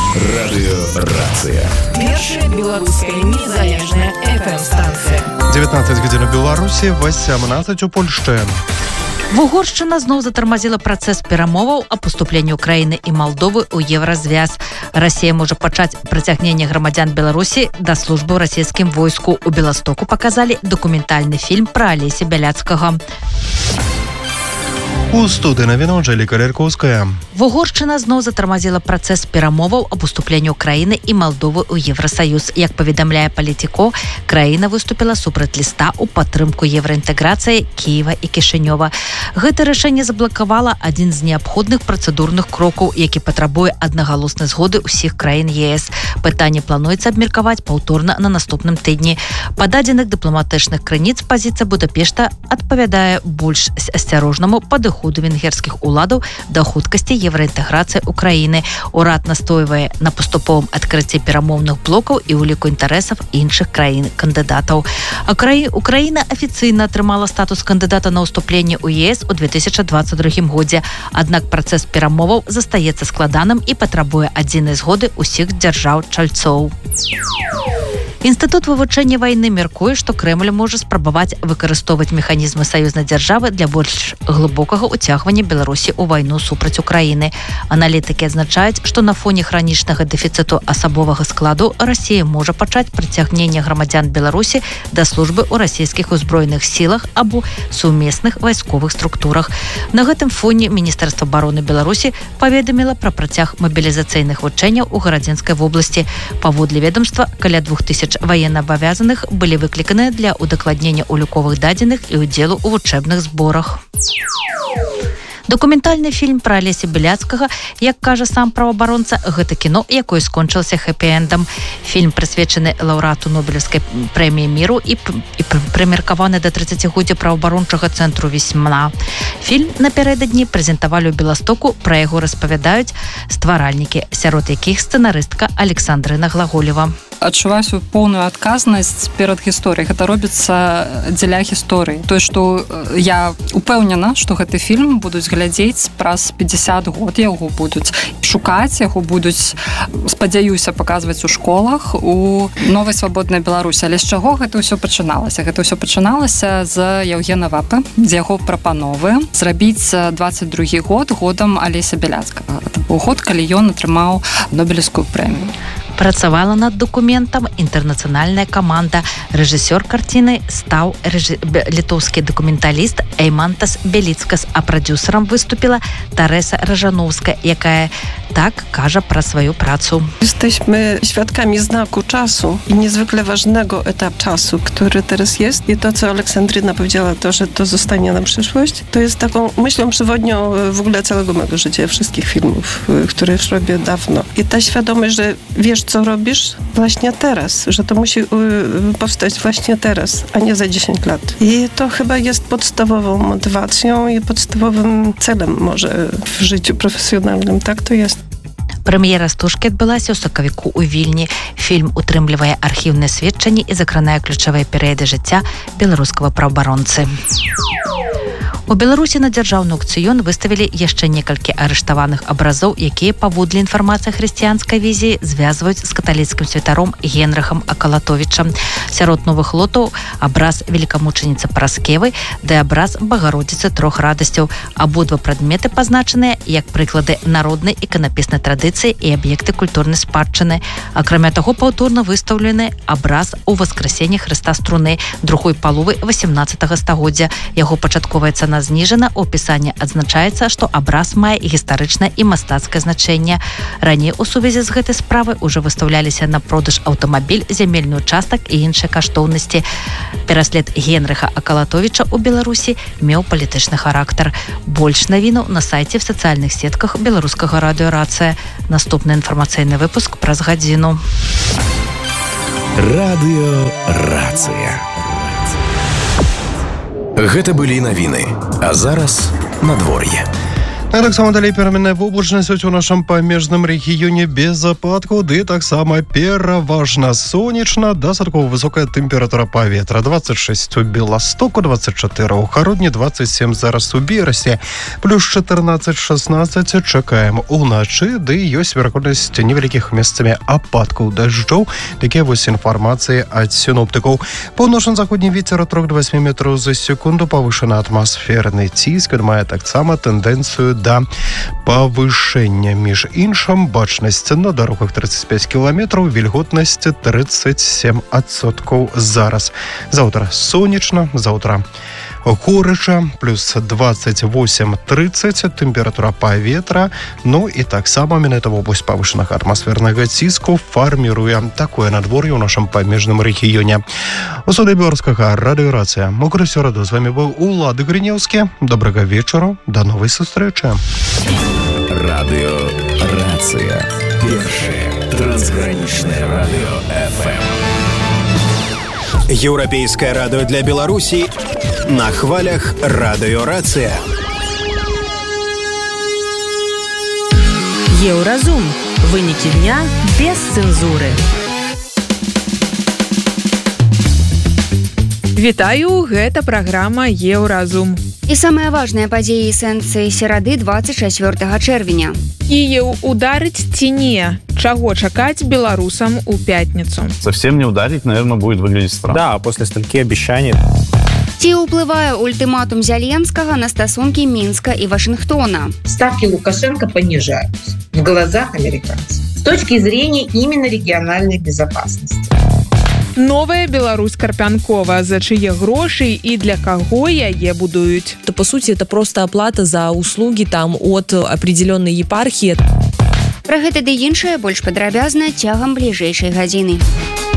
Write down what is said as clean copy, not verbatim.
Радыёрацыя. Першая беларуская незалежная FM-станцыя. 19 гадзін у Беларусі, 18 у Польшчы. Угоршчына зноў затармазіла працэс перамоваў о паступленні Украіны і Малдовы ў Еўразвяз. Расія можа пачаць прыцягненне грамадзян Беларусі да службы ў расійскім войску. У Беластоку паказалі дакументальны фільм пра Алеся Бяляцкага. У студыі навіна Анжэліка Ляркоўская. Угоршчына зноў затармазіла працэс перамоваў о паступленні Украіны і Малдовы ў Еўрасаюз. Як паведамляе Палітіко, краіна выступіла супраць ліста ў падтрымку еўраінтэграцыі Кіева і Кішынёва. Гэта рашэнне заблакавала адзін з неабходных працэдурных крокаў, які патрабуе аднагалоснай згоды ўсіх краін ЕС. Пытанне плануецца абмеркаваць паўторна на наступным тыдні. Па дадзеных дыпламатычных крыніц пазіцыя Будапешта адпавядае больш асцярожнаму падыходу венгерскіх уладаў да хуткасці еўраінтэграцыі Украіны. Урад настойвае на паступовым адкрыцці перамоўных блокаў і ўліку інтарэсаў іншых краін-кандыдатаў. Украіна афіцыйна атрымала статус кандыдата на ўступленне ў ЕС у 2022 годзе. Аднак працэс перамоваў застаецца складаным і патрабуе адзінай згоды ўсіх дзяржаў-чальцоў. Інстытут вывучэння вайны мяркуе, што Крэмль можа спрабаваць выкарыстоўваць механізмы саюзнай дзяржавы для больш глыбокага ўцягвання Беларусі ў вайну супраць Украіны. Аналітыкі адзначаюць, што на фоне хранічнага дэфіцыту асабовага складу Расія можа пачаць прыцягненне грамадзян Беларусі да службы ў расійскіх узброеных сілах або сумесных вайсковых структурах. На гэтым фоне Міністэрства абароны Беларусі паведаміла пра працяг мабілізацыйных вучэнняў у Гарадзінскай вобласці. Паводле ведомства, каля 2000 военноабавязаных былі выкліканыя для удакладнення уліковых дадзеных і ўдзелу ў вучэбных зборах. Дакументальны фільм пра Алеся Бяляцкага, як кажа сам праваабаронца, гэта кіно, якое скончылася хэпі-эндам. Фільм прысвечаны лаўрэату Нобелеўскай прэміі міру і прымеркаваны да 30-годдзя праваабарончага цэнтру «Весьма». Фільм напярэдадні прэзентавалі ў Беластоку, пра яго распавядаюць стваральнікі, сярод якіх сцэнарыстка Александрына Глаголева. Адчуваю сваю поўную адказнасць перад гісторыяй. Гэта робіцца дзеля гісторыі. Тое, што я упэўнена, што гэты фільм будуць глядзець праз 50 год, яго будуць шукаць, яго будуць, спадзяюся, паказваць у школах у новай свабоднай Беларусі. Але з чаго гэта ўсё пачыналася? Гэта ўсё пачыналася з Яўгена Вапы, з яго прапановы зрабіць 22 год годам Алеся Бяляцкага. Гэта быў год, калі ён атрымаў Нобелеўскую прэмію. Працавала над документам інтэрнацыянальная каманда. Рэжысёр карціны стаў літоўскі дакументаліст Эймантас Беліцкас, а прадзюсарам выступіла Тареса Ражановская, якая tak кажа про свою pracę. Jesteśmy świadkami znaku czasu i niezwykle ważnego etapu czasu, który teraz jest. I to, co Aleksandryna powiedziała, to, że to zostanie na przyszłość, to jest taką myślą przewodnią w ogóle całego mojego życia, wszystkich filmów, które już robię dawno. I ta świadomość, że wiesz, co robisz właśnie teraz, że to musi powstać właśnie teraz, a nie za 10 lat. I to chyba jest podstawową motywacją i podstawowym celem może w życiu profesjonalnym. Tak to jest. Прэм'ера стужкі адбылася ў сакавіку ў Вільні. Фільм утрымлівае архіўныя сведчанні і закранае ключавыя перыяды жыцця беларускага праўабаронцы. У Беларусі на дзяржаўны аўкцыён выставілі яшчэ некалькі арыштаваных абразоў, якія, паводле інфармацыі хрысціянскай візіі, звязваюць з каталіцкім святаром Генрыхам Акалатовічам. Сярод новых лотаў абраз велікамучаніцы Параскевы ды абраз Багародзіцы трох радасцяў. Абодва прадметы пазначаныя як прыклады народнай іканапіснай традыцыі і аб'екты культурнай спадчыны. Акрамя таго, паўторна выстаўлены абраз у Васкрасенні Хрыста Струны другой паловы 18 стагоддзя. Яго пачатковая цана зніжана, у апісанні адзначаецца, што абраз мае гістарычнае і мастацкае значэнне. Раней у сувязі з гэтай справай ужо выстаўляліся на продаж аўтамабіль, зямельны участак і іншыя каштоўнасці. Пераслед Генрыха Акалатовіча ў Беларусі меў палітычны характар. Больш навінаў на сайце в сацыяльных сетках беларускага радыёрацыя. Наступны інфармацыйны выпуск праз гадзіну. Радыёрацыя. Гэта былі навіны, а зараз надвор'е. А таксама далей пераменная воблачнасць у нашым памежным рэгіёне без ападкаў, ды таксама пераважна сонечна, дастаткова высокая тэмпература паветра 26 у Беластоку, 24 у Хародні, 27 зараз у Берасе, плюс 14-16 чакаем уначы, ды ёсць верагоднасць невялікіх месцамі ападкаў дажджоў. Такія вось інфармацыі ад сіноптыкаў. Паўночна-заходні вецер от 3 до 8 метраў за секунду, павышаны атмасферны ціск, мае таксама тэндэнцыю да павышэння. Між іншым, бачнасць на дарогах 35 кіламетраў, вільготнасць 37% зараз. Заўтра сонечна, заўтра горача, плюс 28-30 тэмпература паветра, ну і таксама менавіта вобласць павышанага атмасфернага ціску фарміруе такое надвор'е ў нашым памежным рэгіёне. У студыі беларускага радыёрацыя Мокрысё раду, з вами быў Улады Грынеўскі. Добрага вечара, да новай сустрэчы. Радыёрацыя. Першае трансгранічнае радыё FM. Еўрапейскае радыё для Беларусі на хвалях радыёрацыя. Еўразум. Вынікі дня без цэнзуры. Вітаю, гэта праграма Еўразум. І самыя важныя падзеі сэнкцыі серады 24 чэрвеня. Кіеў ударыць ці не? Чаго чакаць беларусам у пятніцу? Совсем не ударить, наверное, будет выглядеть странно. Да, после стольки обещаний. Ці ўплывае ультыматум Зеленскага на стасункі Мінска і Вашингтона? Ставки Лукашенко понижаются в глазах американцев с точки зрения именно региональной безопасности. Новая Беларусь-Карпянкова. За чьи гроши и для кого яе будують? То, по сути, это просто оплата за услуги там от определенной епархии. Пра гэта ды іншае больш падрабязна цягам бліжэйшай гадзіны.